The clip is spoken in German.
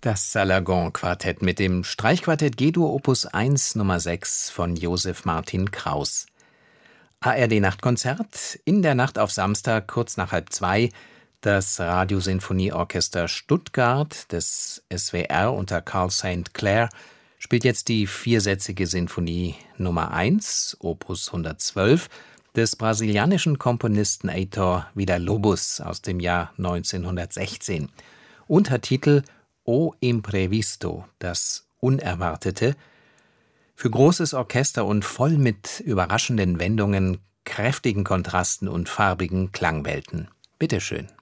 Das Salagon-Quartett mit dem Streichquartett G-Dur Opus 1 Nummer 6 von Josef Martin Kraus. ARD-Nachtkonzert, in der Nacht auf Samstag kurz nach 1:30 das Radiosinfonieorchester Stuttgart des SWR unter Carl St. Clair spielt jetzt die viersätzige Sinfonie Nummer 1, Opus 112, des brasilianischen Komponisten Heitor Villa-Lobos aus dem Jahr 1916. Untertitel O Imprevisto, das Unerwartete, für großes Orchester und voll mit überraschenden Wendungen, kräftigen Kontrasten und farbigen Klangwelten. Bitteschön.